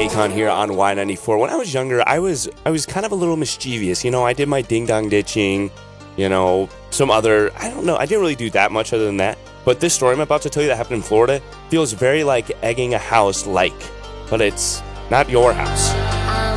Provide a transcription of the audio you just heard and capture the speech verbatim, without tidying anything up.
Akon here on Y ninety-four. When I was younger, I was I was kind of a little mischievous. You know, I did my ding-dong ditching, you know, some other, I don't know, I didn't really do that much other than that. But this story I'm about to tell you that happened in Florida feels very like egging a house like, but it's not your house.